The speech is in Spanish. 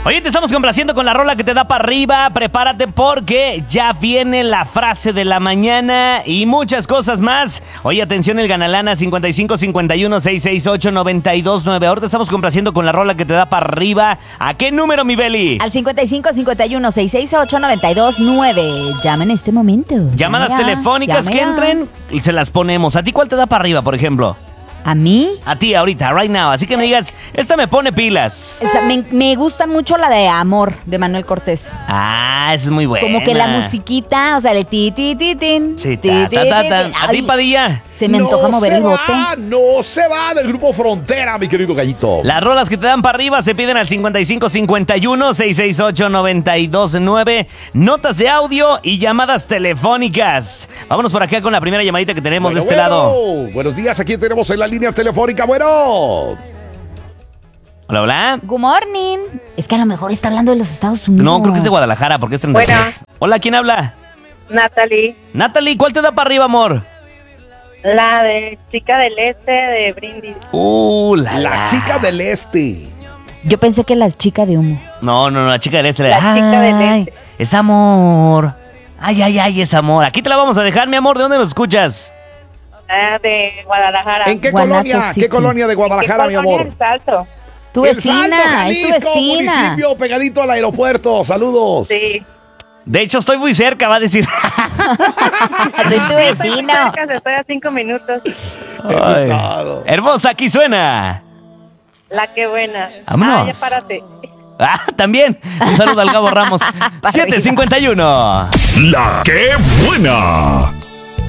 Oye, te estamos complaciendo con la rola que te da para arriba. Prepárate porque ya viene la frase de la mañana y muchas cosas más. Oye, atención, el Ganalana 5551-668-929. Ahora te estamos complaciendo con la rola que te da para arriba. ¿A qué número, mi Beli? Al 5551-668-929. Llama en este momento. Llamadas Llama ya, telefónicas llama que ya. entren y se las ponemos. ¿A ti cuál te da para arriba, por ejemplo? ¿A mí? A ti, ahorita, right now. Así que me digas, esta me pone pilas. Me gusta mucho la de Amor, de Manuel Cortés. Ah, esa es muy buena. Como que la musiquita, o sea, el ti, ti, ti, tin. Sí, ti, ta, ti, ta, ti, ta, ti. ta. ¿A ti, Ay, Padilla? Se me antoja mover el bote. No se va del grupo Frontera, mi querido Gallito. Las rolas que te dan para arriba se piden al 5551-668-929. Notas de audio y llamadas telefónicas. Vámonos por acá con la primera llamadita que tenemos de este lado. Buenos días, aquí tenemos en la línea telefónica. Bueno. Hola, hola. Good morning. Es que a lo mejor está hablando de los Estados Unidos. No, creo que es de Guadalajara porque es 33. Bueno. Hola, ¿quién habla? Natalie, Natalie, ¿cuál te da para arriba, amor? la de Chica del Este de Brindis. La chica del este. Yo pensé que la chica de humo. No, la chica del este. La chica del este. Es amor. Ay, es amor. Aquí te la vamos a dejar, mi amor. ¿De dónde nos escuchas? De Guadalajara. ¿En qué Guanato colonia? City. ¿Qué colonia de Guadalajara, mi amor? El Salto. Tu El Salto, vecina, es tu Jalisco, vecina. municipio pegadito al aeropuerto. Saludos. Sí. De hecho, estoy muy cerca, va a decir. Soy tu vecino. Estoy a 5 minutos. Ay. Hermosa, aquí suena. La que buena. Vámonos. Ya párate. Ah, también. Un saludo al Gabo Ramos. 751. La que buena.